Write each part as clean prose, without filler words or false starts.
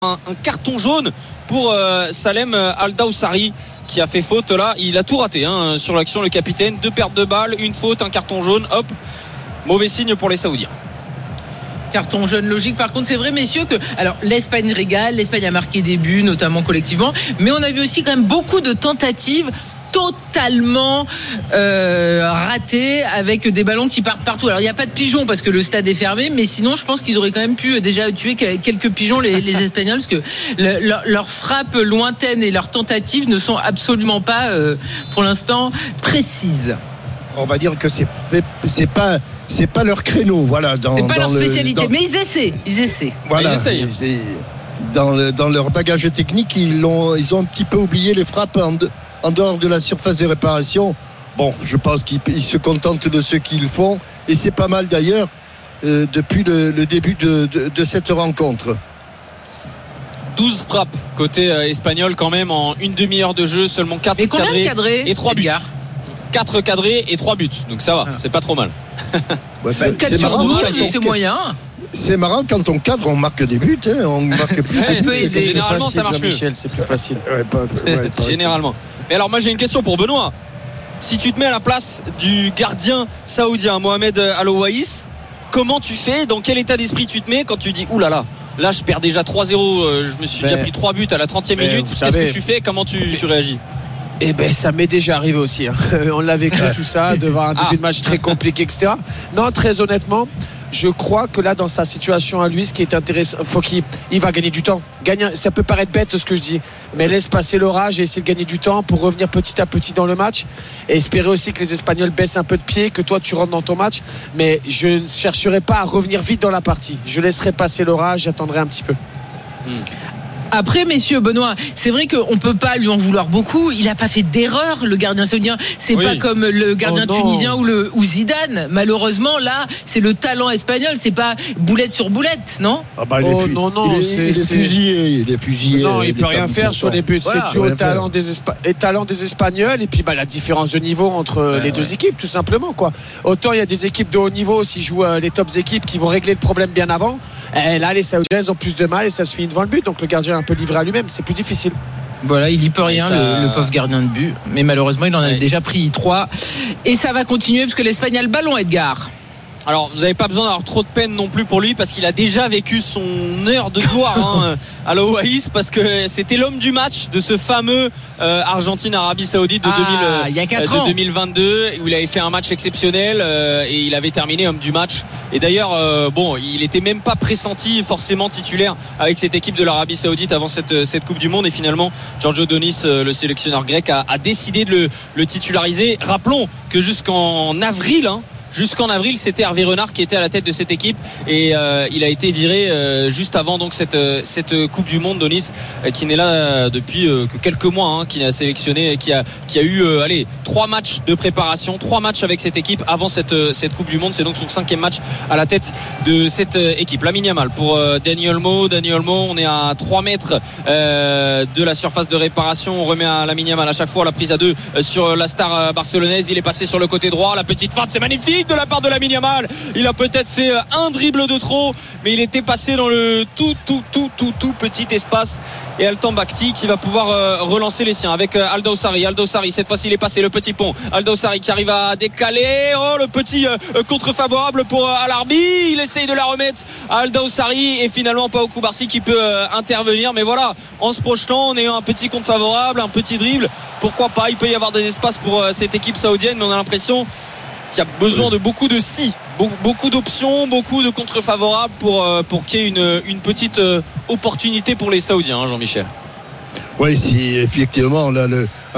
un carton jaune pour Salem Al-Dawsari qui a fait faute là. Il a tout raté sur l'action, le capitaine. 2 pertes de balles, une faute, un carton jaune. Hop, mauvais signe pour les Saoudiens. Carton jaune logique. Par contre, c'est vrai, messieurs, que alors l'Espagne régale, l'Espagne a marqué des buts, notamment collectivement, mais on a vu aussi quand même beaucoup de tentatives totalement raté avec des ballons qui partent partout. Alors il n'y a pas de pigeons parce que le stade est fermé, mais sinon je pense qu'ils auraient quand même pu déjà tuer quelques pigeons les Espagnols, parce que leurs frappes lointaines et leurs tentatives ne sont absolument pas pour l'instant précises. On va dire que c'est pas leur créneau, voilà. C'est pas leur spécialité, mais ils essaient. Voilà, ils essayent. Dans leur bagage technique, ils ont un petit peu oublié les frappes en dehors de la surface de réparation. Bon, je pense qu'ils se contentent de ce qu'ils font, et c'est pas mal d'ailleurs depuis le début de cette rencontre. 12 frappes côté espagnol quand même en une demi-heure de jeu, seulement 4 et cadrés et 3 buts. 4 cadrés et 3 buts, donc ça va, c'est pas trop mal. C'est marrant, c'est moyen. C'est marrant, quand on cadre, on marque des buts, on marque plus. Généralement, ça marche mieux. Michel, c'est plus facile. Généralement. Mais alors, moi, j'ai une question pour Benoît. Si tu te mets à la place du gardien saoudien, Mohamed Al-Owais, comment tu fais? Dans quel état d'esprit tu te mets quand tu dis oulala, là, je perds déjà 3-0, je me suis déjà pris 3 buts à la 30e minute. Qu'est-ce que tu fais? Comment tu réagis? Eh ben, ça m'est déjà arrivé aussi. On l'a vécu tout ça, devant un début de match très compliqué, etc. Non, très honnêtement, je crois que là, dans sa situation à lui, ce qui est intéressant, il va gagner du temps. Ça peut paraître bête ce que je dis, mais laisse passer l'orage et essayer de gagner du temps pour revenir petit à petit dans le match, et espérer aussi que les Espagnols baissent un peu de pied, que toi tu rentres dans ton match. Mais je ne chercherai pas à revenir vite dans la partie. Je laisserai passer l'orage, j'attendrai un petit peu. Après, messieurs, Benoît, c'est vrai qu'on peut pas lui en vouloir beaucoup. Il a pas fait d'erreur, le gardien saoudien. C'est pas comme le gardien tunisien ou Zidane. Malheureusement, là, c'est le talent espagnol. C'est pas boulette sur boulette, non? Il est fusillé. Non, il peut rien faire sur les buts. Voilà. C'est dû au talent des Espagnols, et puis la différence de niveau entre les deux équipes, tout simplement, quoi. Autant il y a des équipes de haut niveau, s'ils jouent les tops équipes qui vont régler le problème bien avant. Et là, les Saoudiens ont plus de mal et ça se finit devant le but. Donc le gardien un peu livré à lui-même, c'est plus difficile. Voilà, il y peut rien, le pauvre gardien de but. Mais malheureusement, il en a déjà pris 3. Et ça va continuer parce que l'Espagne a le ballon, Edgar. Alors, vous n'avez pas besoin d'avoir trop de peine non plus pour lui, parce qu'il a déjà vécu son heure de gloire à l'Oaïs, parce que c'était l'homme du match de ce fameux Argentine-Arabie Saoudite de 2022, où il avait fait un match exceptionnel et il avait terminé homme du match. Et d'ailleurs, il était même pas pressenti forcément titulaire avec cette équipe de l'Arabie Saoudite avant cette Coupe du Monde, et finalement Giorgio Donis, le sélectionneur grec, a décidé de le titulariser. Rappelons que jusqu'en avril, c'était Hervé Renard qui était à la tête de cette équipe, et il a été viré juste avant donc cette Coupe du Monde. Donis, qui n'est là depuis que quelques mois, qui a sélectionné, qui a eu 3 matchs de préparation, 3 matchs avec cette équipe avant cette Coupe du Monde. C'est donc son 5e match à la tête de cette équipe. Lamine Yamal pour Dani Olmo. On est à 3 mètres de la surface de réparation. On remet à Lamine Yamal à chaque fois la prise à 2 sur la star barcelonaise. Il est passé sur le côté droit, la petite feinte, c'est magnifique de la part de Lamine Yamal. Il a peut-être fait un dribble de trop, mais il était passé dans le tout petit espace, et Altan Bakhti qui va pouvoir relancer les siens avec Al-Dawsari. Cette fois-ci il est passé le petit pont. Al-Dawsari qui arrive à décaler, le petit contre favorable pour Al-Arbi. Il essaye de la remettre à Al-Dawsari, et finalement Pau Koubarsi qui peut intervenir. Mais voilà, en se projetant, en ayant un petit contre favorable, un petit dribble, pourquoi pas, il peut y avoir des espaces pour cette équipe saoudienne, mais on a l'impression qu'il y a besoin de beaucoup de beaucoup d'options, beaucoup de contre favorables pour qu'il y ait une petite opportunité pour les Saoudiens, Jean-Michel. Oui, si effectivement là,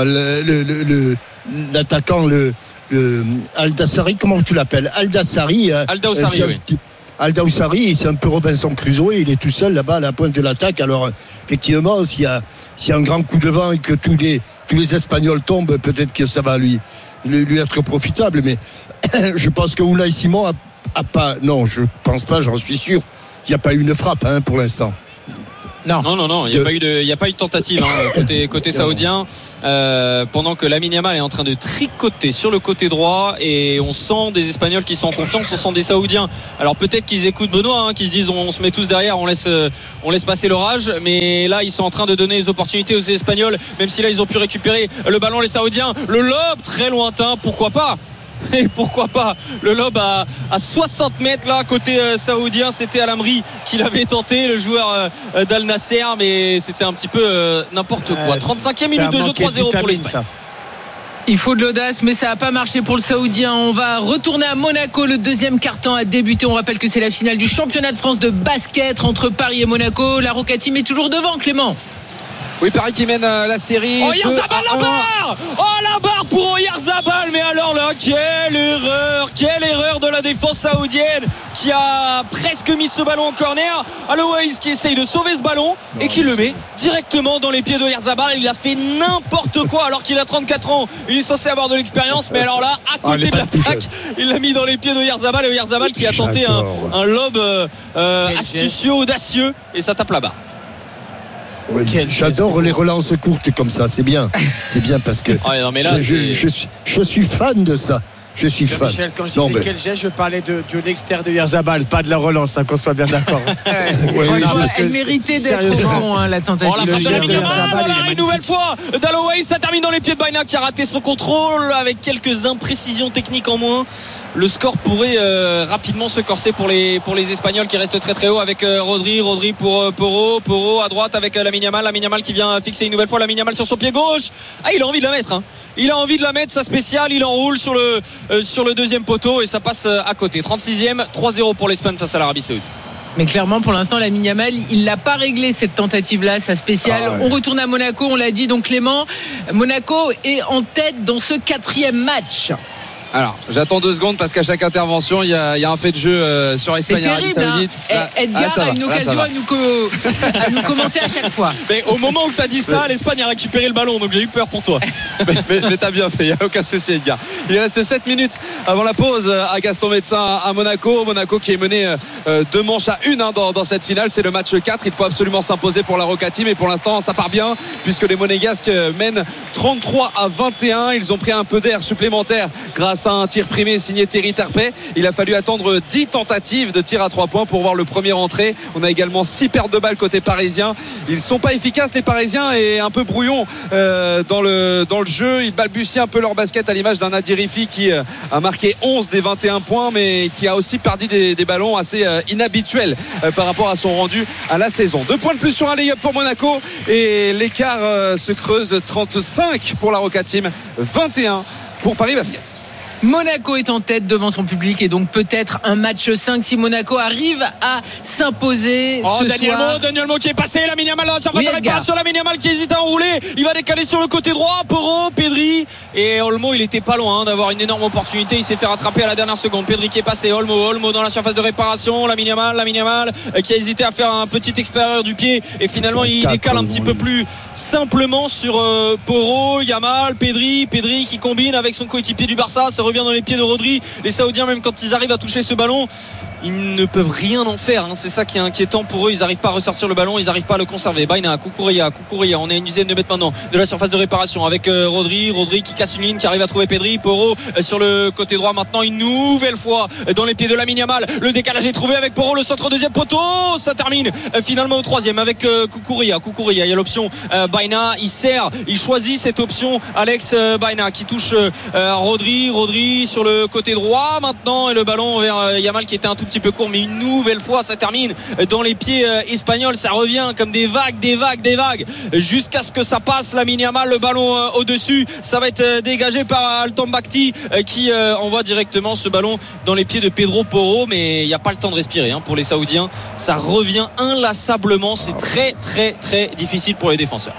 l'attaquant, Al-Dawsari, comment tu l'appelles? Al-Dawsari, oui. Al-Dawsari, c'est un peu Robinson Crusoe, il est tout seul là-bas à la pointe de l'attaque. Alors effectivement, s'il y a un grand coup de vent et que tous les Espagnols tombent, peut-être que ça va lui être profitable. Mais je pense que Unai Simon a pas, non, je pense pas, j'en suis sûr, il n'y a pas eu une frappe pour l'instant. Non, il n'y a pas eu de tentative côté saoudien, pendant que Lamine Yamal est en train de tricoter sur le côté droit, et on sent des Espagnols qui sont en confiance, on sent des Saoudiens. Alors peut-être qu'ils écoutent Benoît, qui se disent on se met tous derrière, on laisse passer l'orage, mais là ils sont en train de donner les opportunités aux Espagnols, même si là ils ont pu récupérer le ballon, les Saoudiens. Le lob très lointain, pourquoi pas? Et pourquoi pas le lob à 60 mètres là côté saoudien, c'était Al-Amri qui l'avait tenté, le joueur d'Al Nasser, mais c'était un petit peu n'importe quoi. 35e minute de jeu, 3-0 pour l'Espagne. Il faut de l'audace, mais ça n'a pas marché pour le Saoudien. On va retourner à Monaco. Le deuxième quart-temps a débuté. On rappelle que c'est la finale du championnat de France de basket entre Paris et Monaco. La Roca Team est toujours devant, Clément. Oui, Paris qui mène la série. Oyarzabal, la barre! La barre pour Oyarzabal. Mais alors là, quelle erreur de la défense saoudienne, qui a presque mis ce ballon en corner. Al-Owais qui essaye de sauver ce ballon et qui le met directement dans les pieds d'Oyarzabal. Il a fait n'importe quoi alors qu'il a 34 ans. Il est censé avoir de l'expérience, mais alors là, à côté de la plaque, il l'a mis dans les pieds d'Oyarzabal, et Oyarzabal qui a tenté un lob astucieux, audacieux, et ça tape la barre. Oui, j'adore les relances courtes comme ça, c'est bien parce que je suis fan de ça. Je suis fan. Michel, quand je disais quel geste, je parlais de l'extérieur de Oyarzabal, pas de la relance, qu'on soit bien d'accord. Franchement, elle méritait d'être au fond, la tentative. Une nouvelle fois d'Al-Owais, ça termine dans les pieds de Baina qui a raté son contrôle avec quelques imprécisions techniques en moins. Le score pourrait rapidement se corser pour les Espagnols qui restent très très haut avec Rodri pour Porro à droite avec Lamine Yamal qui vient fixer une nouvelle fois Lamine Yamal sur son pied gauche. Il a envie de la mettre, Il a envie de la mettre, sa spéciale. Il enroule sur le deuxième poteau et ça passe à côté. 36e, 3-0 pour l'Espagne face à l'Arabie Saoudite. Mais clairement, pour l'instant, Lamine Yamal, il l'a pas réglé cette tentative-là, sa spéciale. On retourne à Monaco, on l'a dit. Donc Clément, Monaco est en tête dans ce 4e match. Alors, j'attends 2 secondes parce qu'à chaque intervention, il y a un fait de jeu sur Espagne Arabie Saoudite. Edgar a une occasion à nous commenter à chaque fois. Mais au moment où tu as dit ça, l'Espagne a récupéré le ballon, donc j'ai eu peur pour toi. mais t'as bien fait, il n'y a aucun souci, Edgar. Il reste 7 minutes avant la pause à Gaston Médecin à Monaco. Monaco qui est mené 2 manches à 1 dans cette finale. C'est le match 4. Il faut absolument s'imposer pour la Roca Team. Et pour l'instant, ça part bien puisque les Monégasques mènent 33-21. Ils ont pris un peu d'air supplémentaire grâce à un tir primé signé Thierry Terpet. Il a fallu attendre 10 tentatives de tir à 3 points pour voir le premier entrée. On a également 6 pertes de balles côté parisien. Ils ne sont pas efficaces les Parisiens et un peu brouillons dans le jeu. Ils balbutient un peu leur basket à l'image d'un Nadir Rifi qui a marqué 11 des 21 points mais qui a aussi perdu des ballons assez inhabituels par rapport à son rendu à la saison. 2 points de plus sur un lay-up pour Monaco et l'écart se creuse. 35 pour la Roca Team, 21 pour Paris Basket. Monaco est en tête devant son public et donc peut-être un match 5 si Monaco arrive à s'imposer ce soir. Daniel Mo qui est passé, Lamine Yamal dans la surface de réparation, Lamine Yamal qui hésite à enrouler, il va décaler sur le côté droit, Porro, Pedri et Olmo, il était pas loin d'avoir une énorme opportunité, il s'est fait rattraper à la dernière seconde. Pedri qui est passé, Olmo dans la surface de réparation, Lamine Yamal qui a hésité à faire un petit extérieur du pied et finalement il décale un petit peu plus simplement sur Porro, Yamal, Pedri qui combine avec son coéquipier du Barça, ça revient dans les pieds de Rodri. Les Saoudiens, même quand ils arrivent à toucher ce ballon, ils ne peuvent rien en faire, c'est ça qui est inquiétant pour eux. Ils n'arrivent pas à ressortir le ballon, ils n'arrivent pas à le conserver. Baina, Kukureya, on est à une dizaine de mètres maintenant de la surface de réparation avec Rodri qui casse une ligne, qui arrive à trouver Pedri. Porro sur le côté droit maintenant, une nouvelle fois dans les pieds de Lamine Yamal. Le décalage est trouvé avec Porro, le centre deuxième poteau, ça termine finalement au 3e avec Kukureya. Il y a l'option Baina, il choisit cette option Alex Baina qui touche Rodri sur le côté droit maintenant et le ballon vers Yamal qui était un tout petit peu court, mais une nouvelle fois ça termine dans les pieds espagnols. Ça revient comme des vagues jusqu'à ce que ça passe. Lamine Yamal, le ballon au-dessus, ça va être dégagé par Alton Bakhti qui envoie directement ce ballon dans les pieds de Pedro Porro, mais il n'y a pas le temps de respirer pour les Saoudiens. Ça revient inlassablement, c'est très très très difficile pour les défenseurs.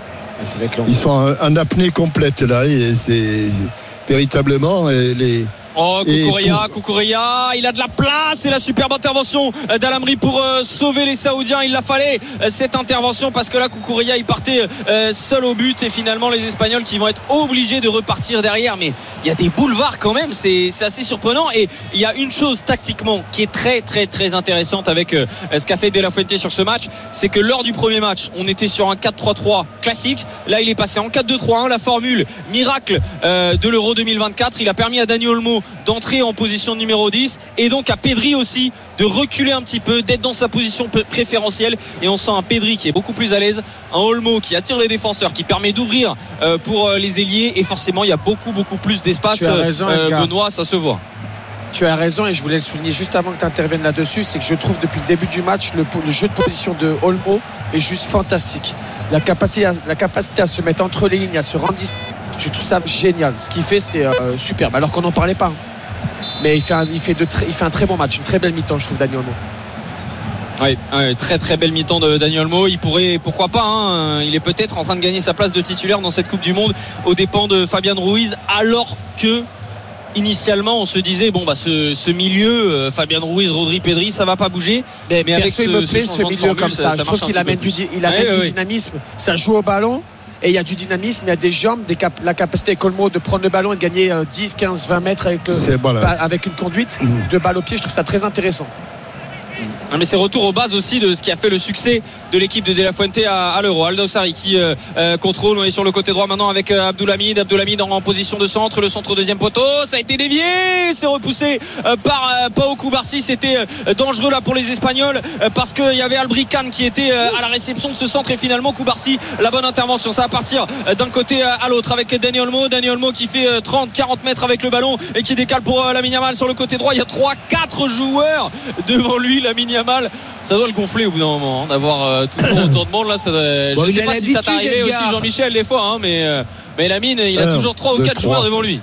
Ils sont en apnée complète là et c'est véritablement Oh, Koukourria, il a de la place et la superbe intervention d'Al Amri pour sauver les Saoudiens. Il la fallait cette intervention parce que là Koukourria il partait seul au but et finalement les Espagnols qui vont être obligés de repartir derrière. Mais il y a des boulevards quand même, c'est assez surprenant. Et il y a une chose tactiquement qui est très très très intéressante avec ce qu'a fait De La Fuente sur ce match, c'est que lors du premier match on était sur un 4-3-3 classique. Là il est passé en 4-2-3-1, la formule miracle de l'Euro 2024. Il a permis à Dani Olmo d'entrer en position numéro 10 et donc à Pedri aussi de reculer un petit peu, d'être dans sa position préférentielle, et on sent un Pedri qui est beaucoup plus à l'aise, un Olmo qui attire les défenseurs, qui permet d'ouvrir pour les ailiers, et forcément il y a beaucoup plus d'espace. Benoît, ça se voit. Tu as raison, et je voulais le souligner juste avant que tu interviennes là-dessus, c'est que je trouve depuis le début du match le jeu de position de Olmo est juste fantastique. La capacité à se mettre entre les lignes, à se rendre, je trouve ça génial. Ce qu'il fait, c'est superbe, alors qu'on n'en parlait pas. Mais il fait un très bon match, une très belle mi-temps, je trouve, Dani Olmo. Oui, très très belle mi-temps de Dani Olmo. Il pourrait, pourquoi pas, il est peut-être en train de gagner sa place de titulaire dans cette Coupe du Monde aux dépens de Fabian Ruiz, alors que initialement on se disait ce milieu Fabian Ruiz, Rodri, Pedri, ça va pas bouger, mais avec ce milieu comme ça, je trouve qu'il amène du dynamisme. Ça joue au ballon et il y a du dynamisme, il y a des jambes, la capacité avec Olmo de prendre le ballon et de gagner 10, 15, 20 mètres avec une conduite de balle au pied. Je trouve ça très intéressant. Mais c'est retour aux bases aussi de ce qui a fait le succès de l'équipe de De La Fuente à l'Euro. Aldosari qui contrôle, on est sur le côté droit maintenant avec Abdoulhamid en position de centre, le centre deuxième poteau, ça a été dévié, c'est repoussé par Pau Koubarsi. C'était dangereux là pour les Espagnols parce qu'il y avait Albri Khan qui était à la réception de ce centre, et finalement Koubarsi, la bonne intervention. Ça va partir d'un côté à l'autre avec Dani Olmo qui fait 30-40 mètres avec le ballon et qui décale pour Lamine Yamal sur le côté droit. Il y a 3-4 joueurs devant lui. Lamine Yamal, ça doit le gonfler au bout d'un moment, d'avoir toujours autant de monde là. Je ne sais pas si ça t'est arrivé aussi, Jean-Michel, des fois, mais Lamine, il a toujours 3 ou 4 joueurs devant lui.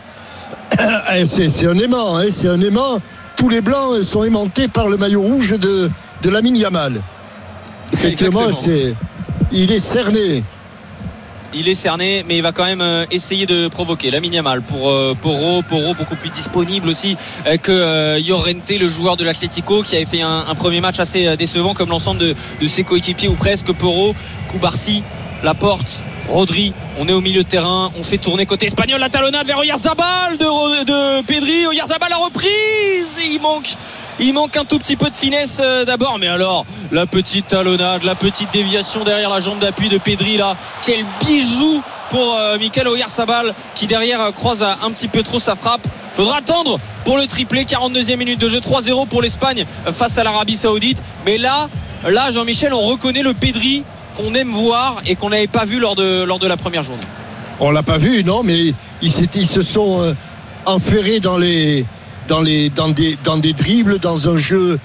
C'est un aimant, c'est un aimant. Tous les blancs sont aimantés par le maillot rouge de Lamine Yamal. Effectivement, il est cerné. Il est cerné, mais il va quand même essayer de provoquer Lamine Yamal pour Porro beaucoup plus disponible aussi que Llorente, le joueur de l'Atlético, qui avait fait un premier match assez décevant comme l'ensemble de ses coéquipiers, ou presque. Porro, Koubarsi, Laporte, Rodri, on est au milieu de terrain, on fait tourner côté espagnol, la talonnade vers Oyarzabal de Pedri. Oyarzabal, la reprise, et il manque un tout petit peu de finesse d'abord, mais alors la petite talonnade, la petite déviation derrière la jambe d'appui de Pedri là, quel bijou pour Mikel Oyarzabal qui derrière croise un petit peu trop sa frappe. Faudra attendre pour le triplé. 42e minute de jeu, 3-0 pour l'Espagne face à l'Arabie Saoudite. Mais là Jean-Michel, on reconnaît le Pedri qu'on aime voir et qu'on n'avait pas vu lors de la première journée. On l'a pas vu, non, mais ils se sont enferrés dans des dribbles, dans un jeu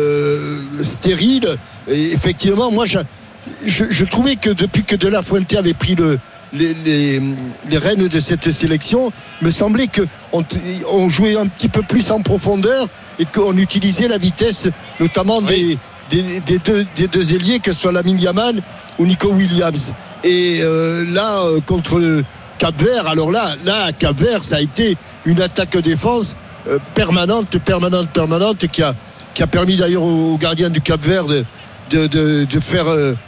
stérile. Et effectivement, moi je trouvais que depuis que De La Fuente avait pris les rênes de cette sélection, il me semblait qu'on jouait un petit peu plus en profondeur et qu'on utilisait la vitesse notamment des deux ailiers, que ce soit Lamine Yamal ou Nico Williams. Et contre le Cap-Vert, alors là Cap-Vert, ça a été une attaque-défense permanente qui a permis d'ailleurs au gardien du Cap-Vert de faire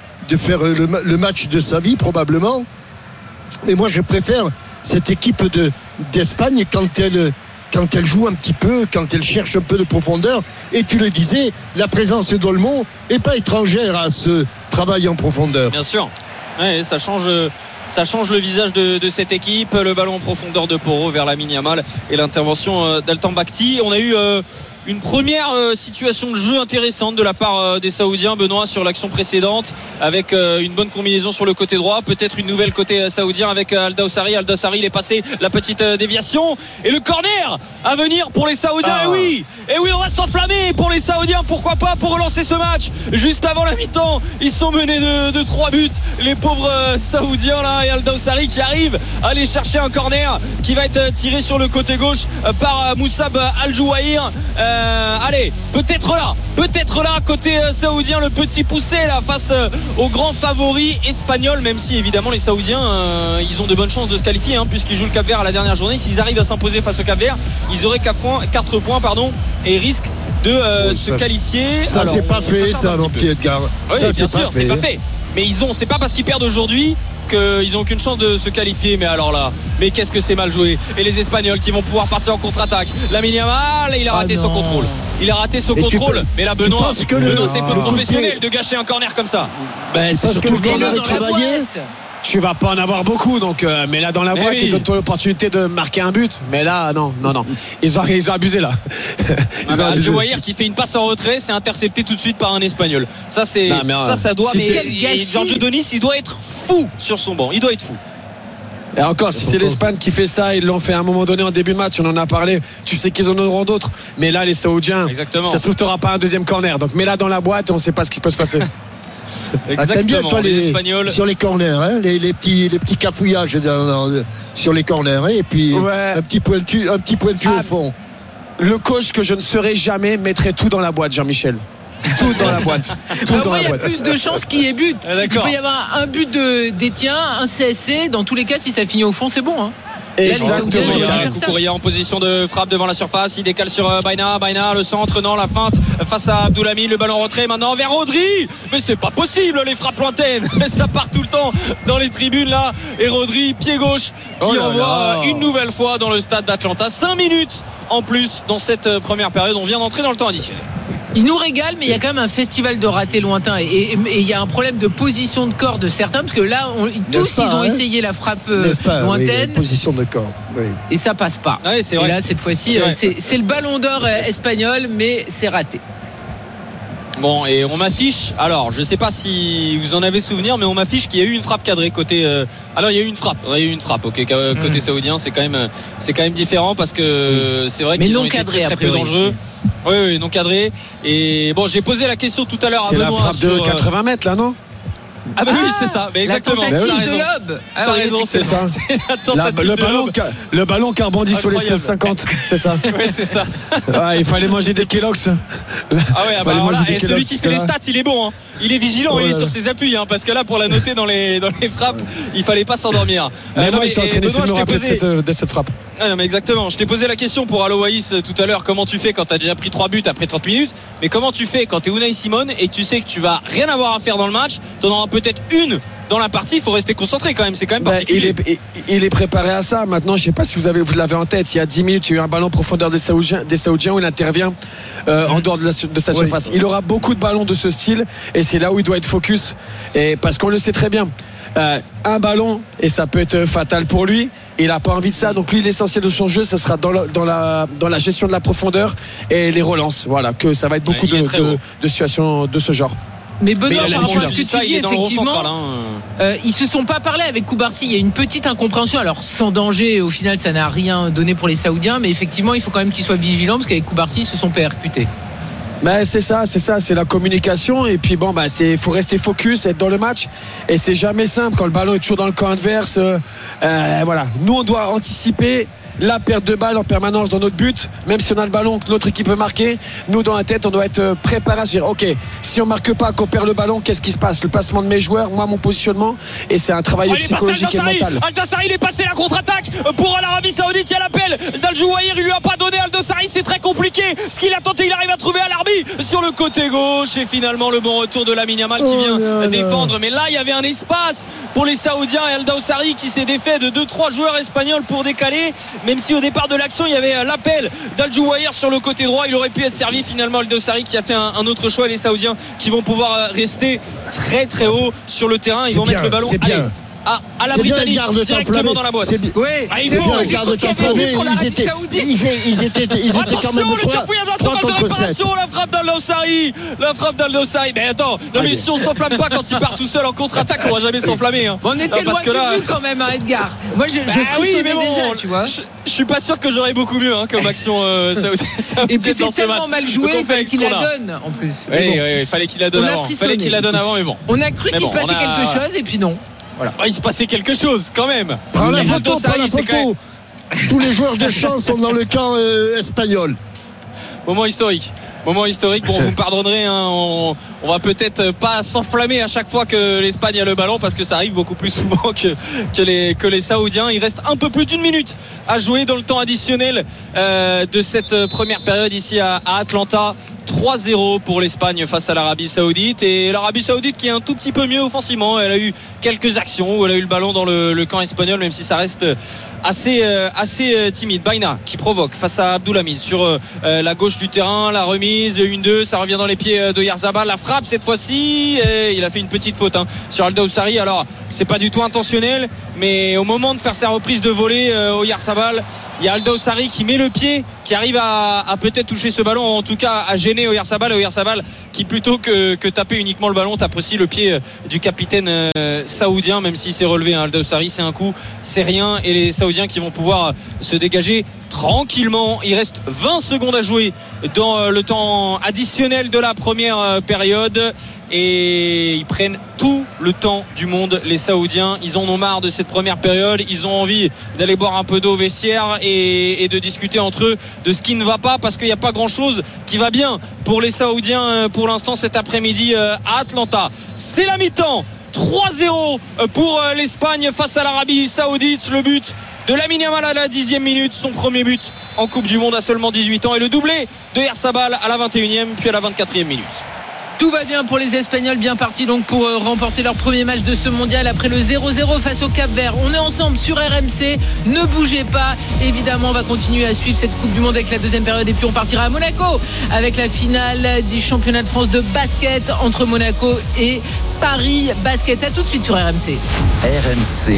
le match de sa vie probablement. Mais moi je préfère cette équipe d'Espagne quand elle joue un petit peu, quand elle cherche un peu de profondeur. Et tu le disais, la présence d'Olmo n'est pas étrangère à ce travail en profondeur. Bien sûr, ça change le visage de cette équipe. Le ballon en profondeur de Porro vers Lamine Yamal et l'intervention d'Altan Bakhti. On a eu une première situation de jeu intéressante de la part des Saoudiens, Benoît, sur l'action précédente, avec une bonne combinaison sur le côté droit, peut-être une nouvelle côté saoudien avec Aldosari, il est passé, la petite déviation et le corner à venir pour les Saoudiens. Et oui, on va s'enflammer pour les Saoudiens, pourquoi pas, pour relancer ce match juste avant la mi-temps. Ils sont menés de 3 buts, les pauvres Saoudiens là, et Aldosari qui arrive à aller chercher un corner qui va être tiré sur le côté gauche par Moussab Al-Jouahir. allez, peut-être là côté saoudien, le petit poussé là face aux grands favoris espagnols, même si évidemment les Saoudiens ils ont de bonnes chances de se qualifier puisqu'ils jouent le Cap-Vert à la dernière journée. S'ils arrivent à s'imposer face au Cap-Vert, ils auraient 4 points et risquent de se qualifier. Ça c'est pas fait ça, mon petit Edgar. Oui, bien sûr, c'est pas fait. Mais c'est pas parce qu'ils perdent aujourd'hui qu'ils n'ont aucune chance de se qualifier. Mais alors là, mais qu'est-ce que c'est mal joué. Et les Espagnols qui vont pouvoir partir en contre-attaque. Lamine Yamal, il a raté son contrôle. Mais là Benoît, c'est faute professionnelle de gâcher un corner comme ça. Ben, c'est surtout le corner dans la boîte. Tu vas pas en avoir beaucoup, donc mais là dans la boîte, il donne-toi l'opportunité de marquer un but. Mais là, non. Ils ont abusé là. Al-Jawahir qui fait une passe en retrait, c'est intercepté tout de suite par un Espagnol. Ça doit. Mais Giorgio Donis, il doit être fou sur son banc. Il doit être fou. Et encore, si c'est l'Espagne qui fait ça, ils l'ont fait à un moment donné en début de match, on en a parlé, tu sais qu'ils en auront d'autres. Mais là, les Saoudiens, ça se trouve, tu n'auras pas un deuxième corner. Donc mets-la dans la boîte et on ne sait pas ce qui peut se passer. T'aimes bien toi les Espagnols sur les corners, les petits cafouillages sur les corners, et puis un petit pointu au fond. Le coach que je ne serai jamais mettrait tout dans la boîte, Jean-Michel. Tout dans la boîte. Il y a plus de chances qu'il y ait but. Il peut y avoir un but d'Etienne, un CSC. Dans tous les cas, si ça finit au fond, c'est bon. Exactement. Koukourya en position de frappe devant la surface, il décale sur Baina, le centre, la feinte face à Abdoulhamid, le ballon en retrait maintenant vers Rodri, mais c'est pas possible les frappes lointaines, ça part tout le temps dans les tribunes là, et Rodri pied gauche qui envoie une nouvelle fois dans le stade d'Atlanta. 5 minutes en plus dans cette première période, on vient d'entrer dans le temps additionnel. Il nous régale, mais il y a quand même un festival de ratés lointains et il y a un problème de position de corps de certains, parce que là ils ont essayé la frappe lointaine, position de corps, et ça passe pas. C'est vrai. Et là cette fois-ci c'est le ballon d'or espagnol, mais c'est raté. Bon, et on m'affiche, alors je sais pas si vous en avez souvenir, mais on m'affiche qu'il y a eu une frappe cadrée côté alors il y a eu une frappe côté saoudien. C'est quand même différent, parce que c'est vrai qu'ils ont été très peu dangereux. Oui, non cadré. Et bon, j'ai posé la question tout à l'heure à Benoît. C'est la frappe de 80 mètres là, non? Ah bah oui, c'est ça, mais exactement. La tentative de lob. T'as raison, c'est ça. Le ballon qui rebondit sur les 16,50, c'est ça. Oui, c'est ça. Il fallait manger des Kellogg's. Et celui qui fait les stats, il est bon. Il est vigilant, il est sur ses appuis, parce que là, pour la noter dans les frappes, il fallait pas s'endormir. Mais moi, je t'ai entraîné sur le rappel de cette frappe. Non, mais exactement. Je t'ai posé la question pour Aloaïs tout à l'heure. Comment tu fais quand t'as déjà pris 3 buts après 30 minutes? Mais comment tu fais quand t'es Unai Simon et tu sais que tu vas rien avoir à faire dans le match? T'en auras peut-être une dans la partie. Il faut rester concentré quand même. C'est quand même particulier. Il est préparé à ça. Maintenant, je sais pas si vous l'avez en tête. Il y a 10 minutes, il y a eu un ballon profondeur des Saoudiens où il intervient en dehors de sa surface. Il aura beaucoup de ballons de ce style, et c'est là où il doit être focus. Et parce qu'on le sait très bien. Un ballon et ça peut être fatal pour lui. Il n'a pas envie de ça, donc lui l'essentiel de son jeu, ça sera dans la gestion de la profondeur et les relances. Voilà, que ça va être beaucoup de situations de ce genre. Mais Benoît, par rapport à ce que tu dis, effectivement, ils se sont pas parlé avec Koubarsi. Il y a une petite incompréhension. Alors sans danger, au final, ça n'a rien donné pour les Saoudiens, mais effectivement, il faut quand même qu'ils soient vigilants, parce qu'avec Koubarsi, ils se sont percutés. Mais c'est ça, c'est la communication. Et puis faut rester focus, être dans le match. Et c'est jamais simple quand le ballon est toujours dans le camp adverse. Voilà. Nous, on doit anticiper la perte de balle en permanence dans notre but, même si on a le ballon que notre équipe veut marquer. Nous, dans la tête, on doit être préparé à se dire, ok, si on marque pas, qu'on perd le ballon, qu'est-ce qui se passe? Le placement de mes joueurs, moi, mon positionnement, et c'est un travail psychologique et mental. Al-Dossari, il est passé la contre-attaque pour l'Arabie Saoudite. Il y a l'appel d'Al-Jawahir, il lui a pas donné. Al-Dossari, c'est très compliqué ce qu'il a tenté. Il arrive à trouver Al-Arbi sur le côté gauche, et finalement le bon retour de Lamine Yamal qui vient défendre. Mais là, il y avait un espace pour les Saoudiens, et Al-Dossari qui s'est défait de 2-3 joueurs espagnols pour décaler. Même si au départ de l'action il y avait l'appel d'Al-Jawahir sur le côté droit, il aurait pu être servi. Finalement Al-Dossari qui a fait un autre choix. Les Saoudiens qui vont pouvoir rester très très haut sur le terrain. Ils vont mettre le ballon à la Britannique directement dans la boîte. Il faut ils étaient quand même le cafouillage de réparation, la frappe d'Al-Dossari. Mais attends, mais si on s'enflamme pas quand il part tout seul en contre-attaque, on va jamais s'enflammer. On était loin du but quand même, Edgar. Moi je frissonnais déjà, tu vois. Je suis pas sûr que j'aurais beaucoup mieux comme action. Et puis c'est tellement mal joué, il fallait qu'il la donne en plus. Oui, il fallait qu'il la donne avant. Mais bon, on a cru qu'il se passait quelque chose, et puis non. Voilà. Il se passait quelque chose quand même. Prends la photo. Tous les joueurs de champ sont dans le camp espagnol. Moment historique. Bon, vous me pardonnerez, hein, on va peut-être pas s'enflammer à chaque fois que l'Espagne a le ballon parce que ça arrive beaucoup plus souvent que les Saoudiens. Il reste un peu plus d'une minute à jouer dans le temps additionnel de cette première période ici à Atlanta. 3-0 pour l'Espagne face à l'Arabie Saoudite, et l'Arabie Saoudite qui est un tout petit peu mieux offensivement. Elle a eu quelques actions où elle a eu le ballon dans le camp espagnol, même si ça reste assez timide. Baina qui provoque face à Abdoulhamid sur la gauche du terrain, la remise 1-2, ça revient dans les pieds d'Oyarzabal, la frappe cette fois-ci, et il a fait une petite faute sur Al Dawsari. Alors c'est pas du tout intentionnel, mais au moment de faire sa reprise de volée, Oyarzabal, il y a Al Dawsari qui met le pied, qui arrive à peut-être toucher ce ballon, en tout cas à gêner Oyarzabal qui plutôt que taper uniquement le ballon tape aussi le pied du capitaine saoudien, même s'il s'est relevé. Al Dawsari, c'est un coup, c'est rien, et les Saoudiens qui vont pouvoir se dégager tranquillement. Il reste 20 secondes à jouer dans le temps additionnel de la première période, et ils prennent tout le temps du monde, les Saoudiens. Ils en ont marre de cette première période, ils ont envie d'aller boire un peu d'eau au vestiaire et de discuter entre eux de ce qui ne va pas, parce qu'il n'y a pas grand chose qui va bien pour les Saoudiens pour l'instant cet après-midi à Atlanta. C'est la mi-temps, 3-0 pour l'Espagne face à l'Arabie Saoudite. Le but de Lamine Yamal à la 10e minute, son premier but en Coupe du Monde à seulement 18 ans, et le doublé de Oyarzabal à la 21e puis à la 24e minute. Tout va bien pour les Espagnols, bien partis donc pour remporter leur premier match de ce mondial après le 0-0 face au Cap-Vert. On est ensemble sur RMC, ne bougez pas. Évidemment, on va continuer à suivre cette Coupe du Monde avec la deuxième période, et puis on partira à Monaco avec la finale du championnat de France de basket entre Monaco et Paris Basket. À tout de suite sur RMC. RMC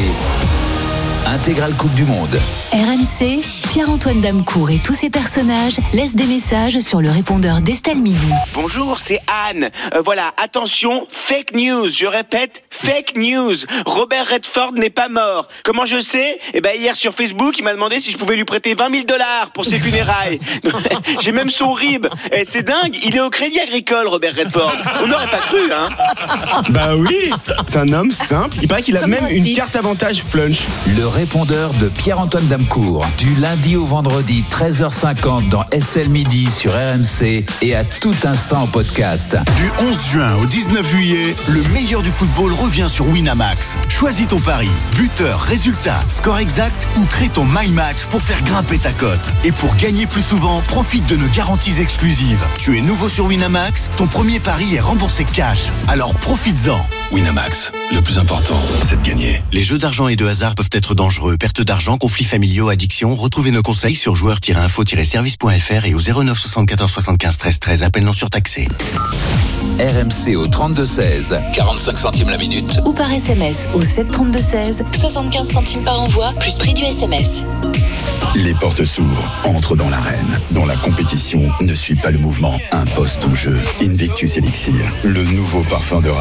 Intégrale Coupe du Monde. RMC, Pierre-Antoine Damecourt et tous ses personnages laissent des messages sur le répondeur d'Estelle Midi. Bonjour, c'est Anne. Voilà, attention, fake news. Je répète, fake news. Robert Redford n'est pas mort. Comment je sais ? Hier sur Facebook, il m'a demandé si je pouvais lui prêter $20 000 pour ses funérailles. J'ai même son RIB. C'est dingue, il est au Crédit Agricole, Robert Redford. On n'aurait pas cru, hein ? Bah oui, c'est un homme simple. Il paraît qu'il a même une carte avantage Flunch. Le répondeur de Pierre-Antoine Damecourt, du lundi au vendredi 13h50 dans Estelle Midi sur RMC et à tout instant en podcast. Du 11 juin au 19 juillet, le meilleur du football revient sur Winamax. Choisis ton pari, buteur, résultat, score exact ou crée ton My Match pour faire grimper ta cote. Et pour gagner plus souvent, profite de nos garanties exclusives. Tu es nouveau sur Winamax, ton premier pari est remboursé cash. Alors profites-en. Winamax, le plus important, c'est de gagner. Les jeux d'argent et de hasard peuvent être dangereux. Perte d'argent, conflits familiaux, addiction. Retrouvez nos conseils sur joueurs-info-service.fr et au 09 74 75 13 13. Appel non surtaxé. RMC au 32-16, 45 centimes la minute. Ou par SMS au 732-16, 75 centimes par envoi, plus prix du SMS. Les portes s'ouvrent, entre dans l'arène, dont la compétition ne suit pas le mouvement. Impose ton jeu. Invictus Elixir, le nouveau parfum de rap.